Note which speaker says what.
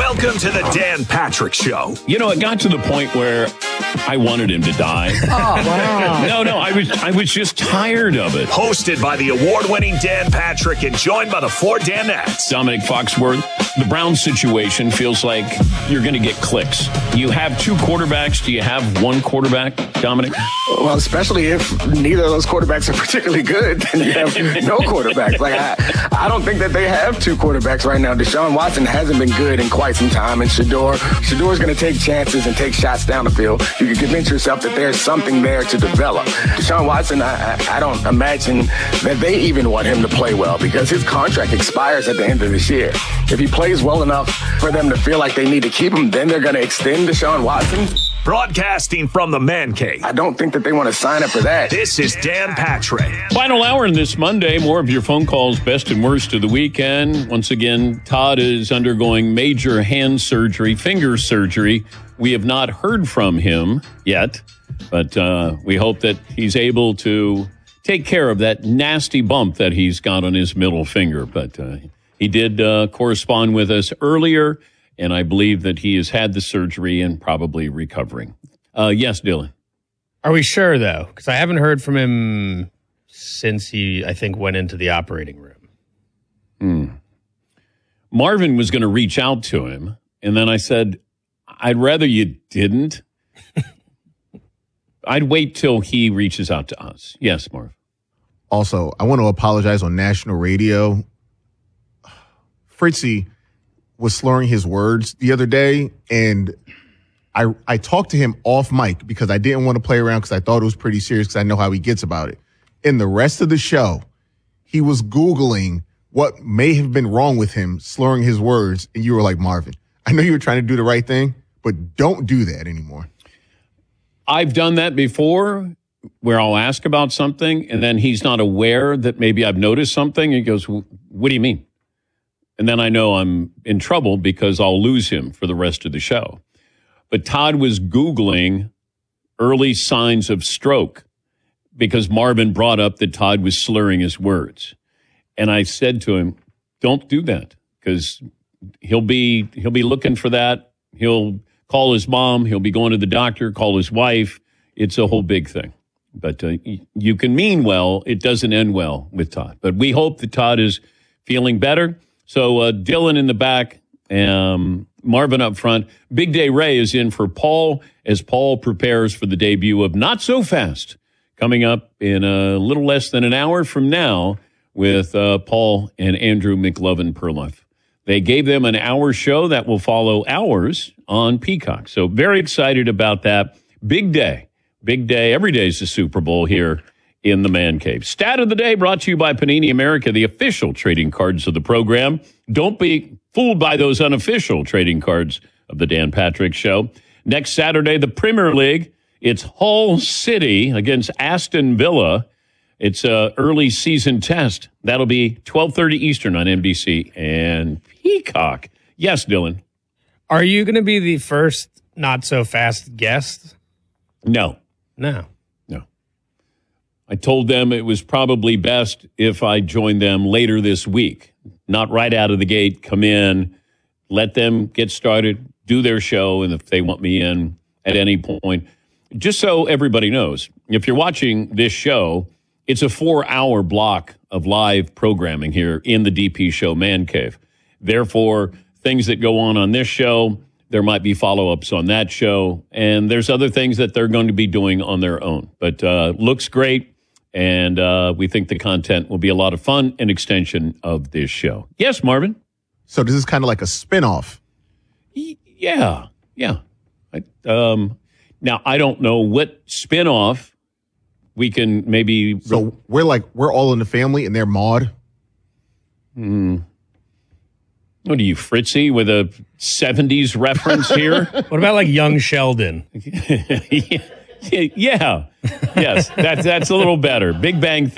Speaker 1: Welcome to the Dan Patrick Show.
Speaker 2: You know, it got to the point where I wanted him to die.
Speaker 3: Oh, wow.
Speaker 2: No, I was just tired of it.
Speaker 1: Hosted by the award-winning Dan Patrick and joined by the four Danettes.
Speaker 2: Dominic Foxworth, the Browns situation feels like you're going to get clicks. You have two quarterbacks. Do you have one quarterback, Dominic?
Speaker 3: Well, especially if neither of those quarterbacks are particularly good, then you have no quarterbacks. Like, I don't think that they have two quarterbacks right now. Deshaun Watson hasn't been good in quite some time, and Shador's going to take chances and take shots down the field. You can convince yourself that there's something there to develop. Deshaun Watson, I don't imagine that they even want him to play well because his contract expires at the end of this year. If he plays well enough for them to feel like they need to keep him, then they're going to extend Deshaun Watson.
Speaker 1: Broadcasting from the Man Cave.
Speaker 3: I don't think that they want to sign up for that.
Speaker 1: This is Dan Patrick.
Speaker 2: Final hour in this Monday. More of your phone calls, best and worst of the weekend. Once again, Todd is undergoing major hand surgery, finger surgery. We have not heard from him yet, but we hope that he's able to take care of that nasty bump that he's got on his middle finger. But he did correspond with us earlier, and I believe that he has had the surgery and probably recovering. Yes, Dylan.
Speaker 4: Are we sure, though? Because I haven't heard from him since he, I think, went into the operating room.
Speaker 2: Marvin was going to reach out to him, and then I said, I'd rather you didn't. I'd wait till he reaches out to us. Yes, Marv.
Speaker 5: Also, I want to apologize on national radio. Fritzy was slurring his words the other day, and I talked to him off mic because I didn't want to play around because I thought it was pretty serious because I know how he gets about it. In the rest of the show, he was Googling what may have been wrong with him slurring his words, and you were like, Marvin, I know you were trying to do the right thing, but don't do that anymore.
Speaker 2: I've done that before where I'll ask about something, and then he's not aware that maybe I've noticed something. He goes, what do you mean? And then I know I'm in trouble because I'll lose him for the rest of the show. But Todd was Googling early signs of stroke because Marvin brought up that Todd was slurring his words. And I said to him, don't do that because he'll be looking for that. He'll call his mom. He'll be going to the doctor, call his wife. It's a whole big thing. But you can mean well. It doesn't end well with Todd. But we hope that Todd is feeling better. So Dylan in the back, Marvin up front. Big Day Ray is in for Paul as Paul prepares for the debut of Not So Fast, coming up in a little less than an hour from now with Paul and Andrew McLovin-Perloff. They gave them an hour show that will follow ours on Peacock. So very excited about that. Big day. Big day. Every day is the Super Bowl here in the Man Cave. Stat of the day brought to you by Panini America, the official trading cards of the program. Don't be fooled by those unofficial trading cards of the Dan Patrick Show. Next Saturday, the Premier League. It's Hull City against Aston Villa. It's an early season test. That'll be 12:30 Eastern on NBC and Peacock. Yes, Dylan.
Speaker 4: Are you going to be the first Not So Fast guest?
Speaker 2: No. I told them it was probably best if I joined them later this week, not right out of the gate, come in, let them get started, do their show, and if they want me in at any point. Just so everybody knows, if you're watching this show, it's a 4-hour block of live programming here in the DP Show Man Cave. Therefore, things that go on this show, there might be follow-ups on that show, and there's other things that they're going to be doing on their own. But looks great. And we think the content will be a lot of fun, an extension of this show. Yes, Marvin?
Speaker 5: So this is kind of like a spinoff.
Speaker 2: Yeah. Now, I don't know what spinoff we can maybe...
Speaker 5: So we're all in the family and they're Maude?
Speaker 2: What are you, Fritzy, with a 70s reference here?
Speaker 4: What about like Young Sheldon?
Speaker 2: Yeah. Yes, that's a little better. Big Bang Theory.